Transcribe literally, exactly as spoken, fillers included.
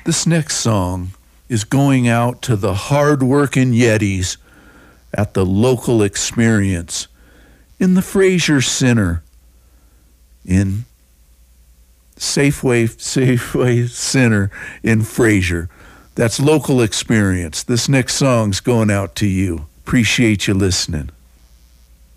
This next song is going out to the hard-working Yetis at the local experience in the Fraser Center in Safeway Safeway Center in Fraser. That's local experience. This next song's going out to you. Appreciate you listening.